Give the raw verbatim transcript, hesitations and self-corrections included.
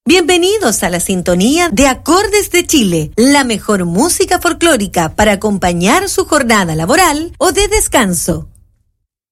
Bienvenidos a la sintonía de Acordes de Chile, la mejor música folclórica para acompañar su jornada laboral o de descanso.